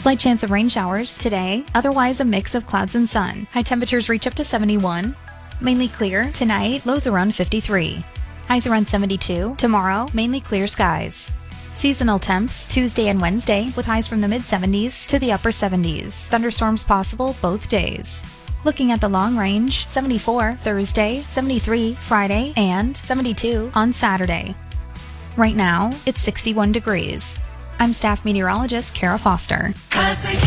Slight chance of rain showers today, otherwise a mix of clouds and sun. High temperatures reach up to 71. Mainly clear tonight, lows around 53. Highs around 72. Tomorrow, mainly clear skies. Seasonal temps Tuesday and Wednesday with highs from the mid-70s to the upper 70s. Thunderstorms possible both days. Looking at the long range, 74 Thursday, 73 Friday, and 72 on Saturday. Right now, it's 61 degrees. I'm staff meteorologist Kara Foster.